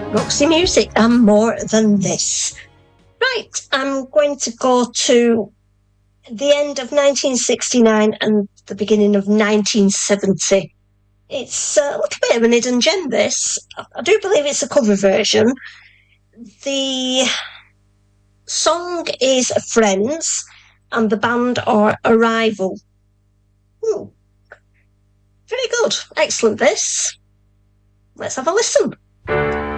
Roxy Music and More Than This. Right, I'm going to go to the end of 1969 and the beginning of 1970. It's a little bit of an hidden gem, this. I do believe it's a cover version. The song is Friends and the band are Arrival. Ooh, very good. Excellent, this. Let's have a listen.